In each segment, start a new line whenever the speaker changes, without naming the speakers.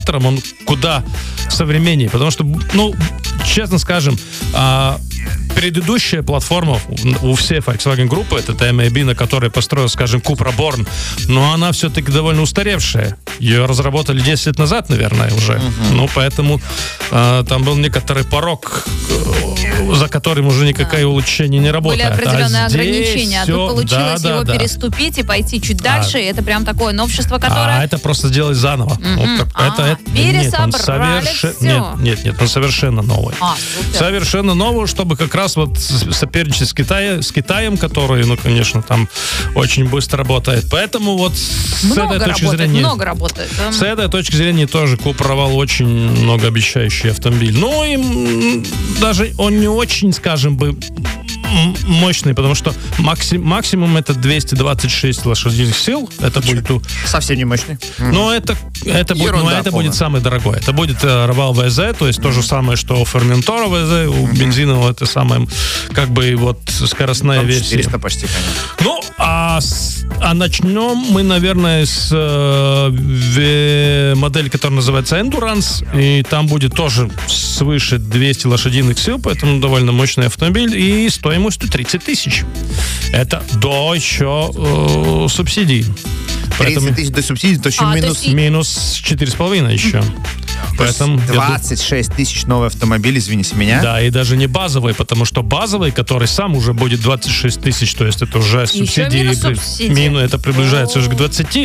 он куда современнее, потому что, честно скажем, предыдущая платформа у всей Volkswagen группы, это MAB, на которой построил, скажем, Cupra Born, но она все-таки довольно устаревшая. Ее разработали 10 лет назад, наверное, уже. Поэтому там был некоторый порог, за которым уже никакое улучшение не работает.
Были определенные ограничения, а тут получилось его переступить и пойти чуть дальше, и это прям такое новшество, которое...
это просто сделать заново.
Пересобрали все.
Нет, он совершенно новый. Совершенно новый, чтобы как раз соперничать с Китаем, который, конечно, там очень быстро работает. Поэтому с этой точки зрения...
Много работает. Да?
С этой точки зрения тоже Cupra Raval очень многообещающий автомобиль. И даже он не очень, скажем бы, мощный, потому что максимум это 226 лошадиных сил. Это будет...
Совсем не мощный.
Но это будет самый дорогой. Это будет Raval VZ, то есть то же самое, что у Formentor VZ, у бензинового это самая скоростная версия.
400 почти, конечно.
А начнем мы, наверное, с модели, которая называется Endurance, и там будет тоже свыше 200 лошадиных сил, поэтому довольно мощный автомобиль, и стоимостью 30 тысяч. Это до еще субсидий.
30 тысяч до субсидий, то еще
минус 4,5 еще. Поэтому
26 тысяч новый автомобиль, извините меня.
Да, и даже не базовый, потому что базовый, который сам уже будет 26 тысяч, то есть это уже субсидии. Это приближается уже к 20.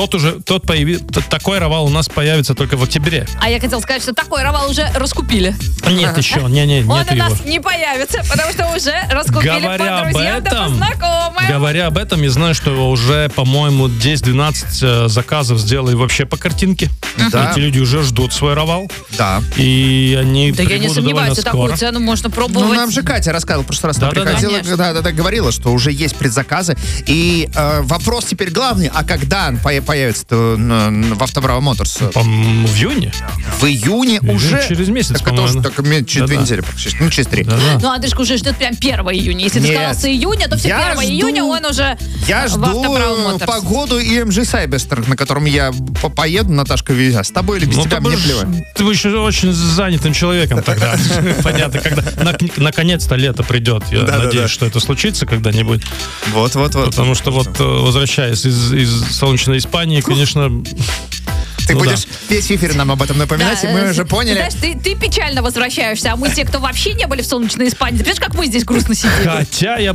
Такой Raval у нас появится только в октябре.
А я хотел сказать, что такой Raval уже раскупили.
Нет еще, нет
Он
его.
у нас не появится, потому что уже раскупили по друзьям, да по знакомым.
Говоря об этом, я знаю, что уже, по-моему, 10-12 заказов сделали вообще по картинке.
Да.
Эти люди уже ждут свой Raval.
Да.
И они
Да я не сомневаюсь, такую цену можно пробовать.
Нам же Катя рассказывала, в прошлый раз она приходила, говорила, что уже есть предзаказы. И вопрос теперь главный, а когда он появится в Автобраво Моторс?
В июне.
В июне уже?
Через месяц,
так
по-моему.
Это уже через 2 недели практически, через 3.
Андрюшка уже ждет прям 1 июня. Если ты сказал с июня, то все 1 июня он уже
я
в Автобраво Моторс.
погоду EMG Cyberster, на котором я поеду, Наташка, везя. С тобой или без тебя, мне плевать.
Ты еще очень занятым человеком тогда. Понятно, когда наконец-то лето придет. Я надеюсь, что это случится когда-нибудь.
Вот.
Потому что возвращаясь из солнечной Испании, конечно...
Ты будешь весь эфир нам об этом напоминать, и мы уже поняли.
Знаешь, ты печально возвращаешься, а мы те, кто вообще не были в солнечной Испании. Ты понимаешь, как мы здесь грустно сидим?
Хотя я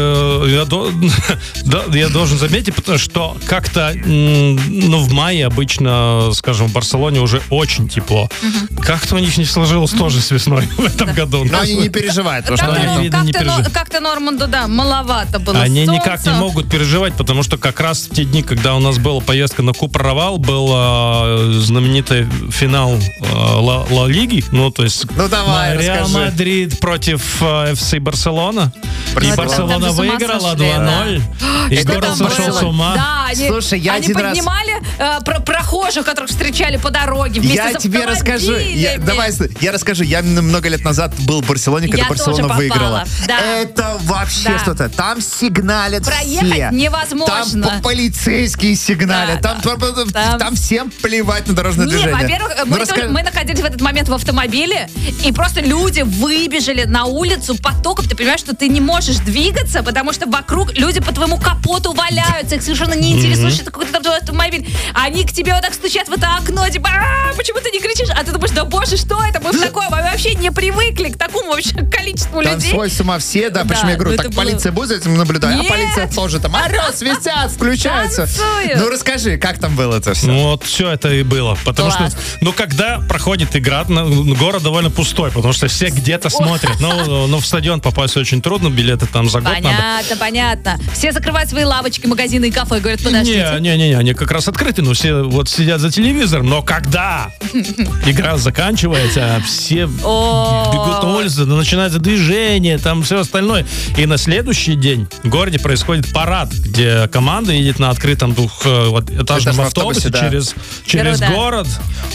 должен заметить, потому что как-то, в мае обычно, скажем, в Барселоне уже очень тепло. Как-то у них не сложилось тоже с весной в этом году.
Но они не переживают, потому что они
не переживают.
Как-то Норманду, маловато было
Они
солнца.
никак не могут переживать, потому что как раз в те дни, когда у нас была поездка на Cupra Raval, был знаменитый финал Ла Лиги, то есть Реал Мадрид против FC Барселона. И Барселона выиграла 2-0. И город сошел с ума.
Да,
слушай,
они поднимали прохожих, которых встречали по дороге вместе с автомобилями.
Я тебе расскажу. Я много лет назад был в Барселоне, когда Барселона выиграла.
Да.
Это вообще что-то. Там сигналят
проехать
все.
Невозможно.
Там полицейские сигналят. Там всем плевать на дорожное движение.
Во-первых, мы находились в этот момент в автомобиле, и просто люди выбежали на улицу потоком. Ты понимаешь, что ты не можешь двигаться, потому что вокруг люди по твоему капоту валяются. Их совершенно не интересует, что это какой-то там автомобиль. Они к тебе вот так стучат в это окно, типа, почему ты не кричишь? А ты думаешь, да боже, что это? Мы в такое, мы вообще не привыкли к такому вообще количеству людей.
Там свой с ума все, да, почему я говорю, так полиция будет за этим наблюдать, а полиция тоже там орет, свистят, включаются. Ну расскажи, как там было это все?
Вот все это и было. Потому что, когда проходит игра, город довольно пустой, потому что все где-то смотрят. Но в стадион попасть очень трудно, билеты там за год надо.
Понятно. Все закрывают свои лавочки, магазины и кафе, говорят, подождите.
Не, они как раз открыты, но все сидят за телевизором. Но когда игра заканчивается, все бегут на улицу, начинается движение, там все остальное. И на следующий день в городе происходит парад, где команда едет на открытом двухэтажном автобусе через город.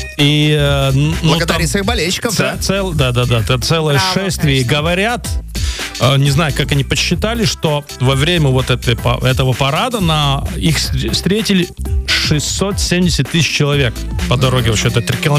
И
благодарить своих болельщиков,
да? Это целое шествие. И говорят, не знаю, как они подсчитали, что во время этого парада их встретили 670 тысяч человек по дороге. Вообще это 3 километра.